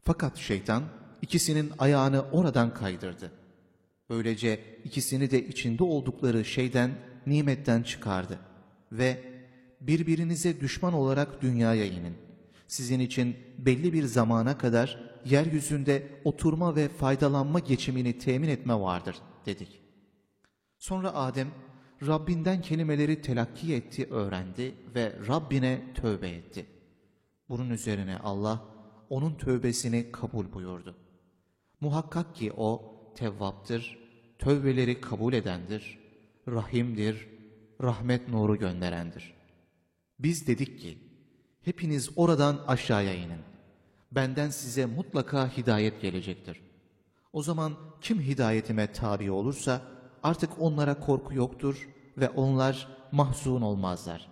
Fakat şeytan ikisinin ayağını oradan kaydırdı. Böylece ikisini de içinde oldukları şeyden, nimetten çıkardı. Ve birbirinize düşman olarak dünyaya inin. Sizin için belli bir zamana kadar yeryüzünde oturma ve faydalanma geçimini temin etme vardır dedik. Sonra Adem Rabbinden kelimeleri telakki etti, öğrendi ve Rabbine tövbe etti. Bunun üzerine Allah onun tövbesini kabul buyurdu. Muhakkak ki o tevvaptır, tövbeleri kabul edendir, rahimdir, rahmet nuru gönderendir. Biz dedik ki, hepiniz oradan aşağıya inin. Benden size mutlaka hidayet gelecektir. O zaman kim hidayetime tabi olursa artık onlara korku yoktur ve onlar mahzun olmazlar.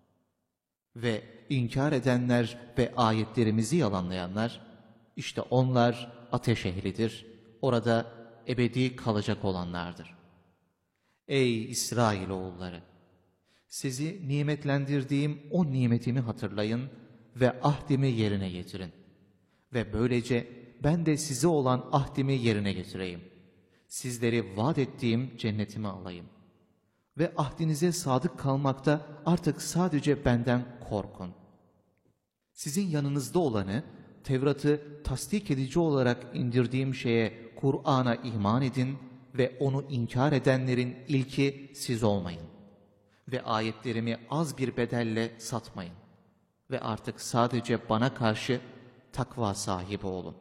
Ve inkar edenler ve ayetlerimizi yalanlayanlar, işte onlar ateş ehlidir. Orada ebedi kalacak olanlardır. Ey İsrailoğulları! Sizi nimetlendirdiğim o nimetimi hatırlayın ve ahdimi yerine getirin. Ve böylece ben de size olan ahdimi yerine getireyim. Sizleri vaat ettiğim cennetime alayım. Ve ahdinize sadık kalmakta artık sadece benden korkun. Sizin yanınızda olanı, Tevrat'ı tasdik edici olarak indirdiğim şeye, Kur'an'a iman edin ve onu inkar edenlerin ilki siz olmayın. Ve ayetlerimi az bir bedelle satmayın. Ve artık sadece bana karşı takva sahibi olun.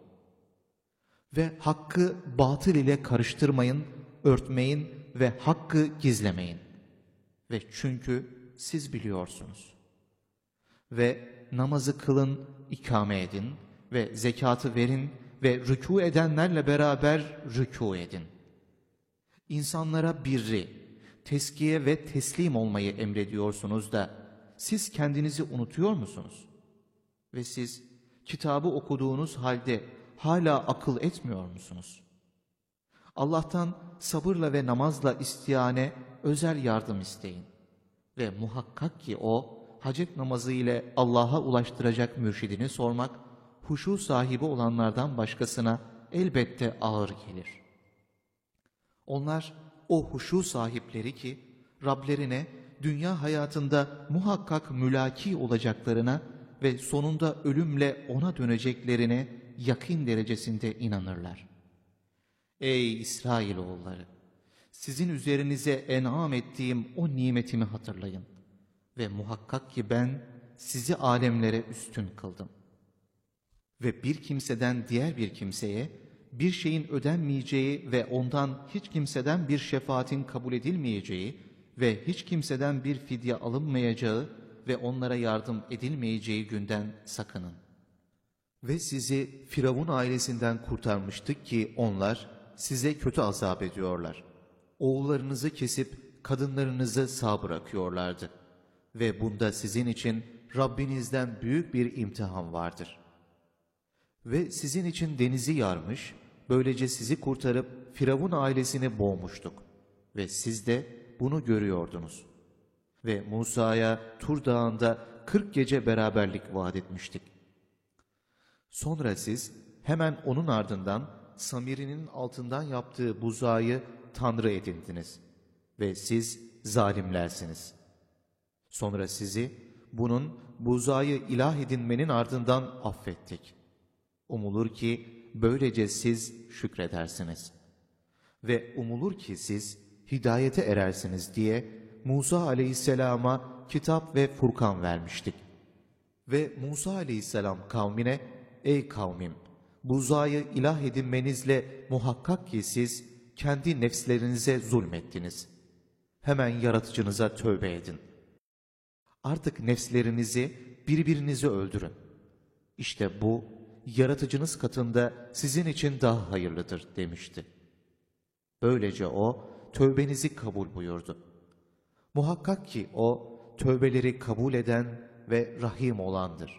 Ve hakkı batıl ile karıştırmayın, örtmeyin ve hakkı gizlemeyin. Ve çünkü siz biliyorsunuz. Ve namazı kılın, ikame edin ve zekatı verin ve rükû edenlerle beraber rükû edin. İnsanlara birri, teskiye ve teslim olmayı emrediyorsunuz da siz kendinizi unutuyor musunuz? Ve siz kitabı okuduğunuz halde hala akıl etmiyor musunuz? Allah'tan sabırla ve namazla istiyane özel yardım isteyin. Ve muhakkak ki o, hacet namazı ile Allah'a ulaştıracak mürşidini sormak, huşu sahibi olanlardan başkasına elbette ağır gelir. Onlar o huşu sahipleri ki, Rablerine dünya hayatında muhakkak mülaki olacaklarına ve sonunda ölümle ona döneceklerine yakîn derecesinde inanırlar. Ey İsrailoğulları! Sizin üzerinize en'am ettiğim o nimetimi hatırlayın. Ve muhakkak ki ben sizi alemlere üstün kıldım. Ve bir kimseden diğer bir kimseye bir şeyin ödenmeyeceği ve ondan hiç kimseden bir şefaatin kabul edilmeyeceği ve hiç kimseden bir fidye alınmayacağı ve onlara yardım edilmeyeceği günden sakının. Ve sizi Firavun ailesinden kurtarmıştık ki onlar size kötü azap ediyorlar. Oğullarınızı kesip kadınlarınızı sağ bırakıyorlardı. Ve bunda sizin için Rabbinizden büyük bir imtihan vardır. Ve sizin için denizi yarmış, böylece sizi kurtarıp Firavun ailesini boğmuştuk. Ve siz de bunu görüyordunuz. Ve Musa'ya Tur Dağı'nda 40 gece beraberlik vaat etmiştik. Sonra siz hemen onun ardından Samiri'nin altından yaptığı buzağı tanrı edindiniz. Ve siz zalimlersiniz. Sonra sizi bunun buzağı ilah edinmenin ardından affettik. Umulur ki böylece siz şükredersiniz. Ve umulur ki siz hidayete erersiniz diye Musa aleyhisselama kitap ve Furkan vermiştik. Ve Musa aleyhisselam kavmine, ey kavmim, buzağı ilah edinmenizle muhakkak ki siz kendi nefslerinize zulmettiniz. Hemen yaratıcınıza tövbe edin. Artık nefslerinizi, birbirinizi öldürün. İşte bu, yaratıcınız katında sizin için daha hayırlıdır demişti. Böylece o, tövbenizi kabul buyurdu. Muhakkak ki o, tövbeleri kabul eden ve rahim olandır.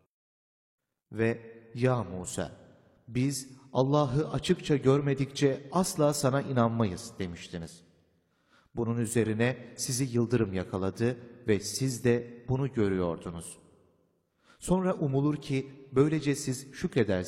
Ve ya Musa, biz Allah'ı açıkça görmedikçe asla sana inanmayız demiştiniz. Bunun üzerine sizi yıldırım yakaladı ve siz de bunu görüyordunuz. Sonra umulur ki böylece siz şükredersiniz.